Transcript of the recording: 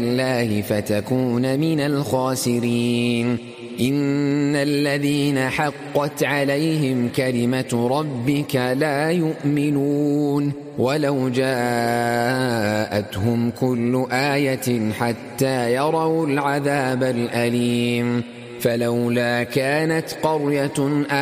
الله فتكون من الخاسرين. إن الذين حقت عليهم كلمة ربك لا يؤمنون ولو جاءتهم كل آية حتى يروا العذاب الأليم. فلولا كانت قرية